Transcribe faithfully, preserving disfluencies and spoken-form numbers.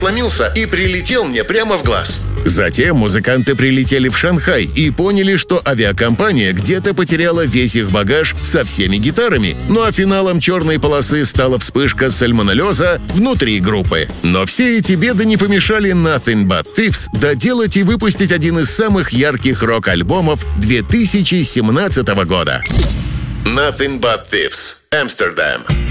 ломился и прилетел мне прямо в глаз. Затем музыканты прилетели в Шанхай и поняли, что авиакомпания где-то потеряла весь их багаж со всеми гитарами. Ну а финалом черной полосы стала вспышка сальмонеллеза внутри группы. Но все эти беды не помешали Nothing But Thieves доделать и выпустить один из самых ярких рок-альбомов две тысячи семнадцатого года. Nothing But Thieves. Amsterdam.